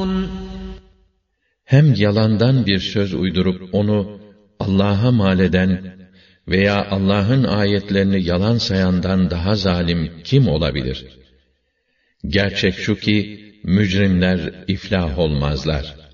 Hem yalandan bir söz uydurup onu Allah'a mal eden veya Allah'ın ayetlerini yalan sayandan daha zalim kim olabilir? Gerçek şu ki, mücrimler iflah olmazlar.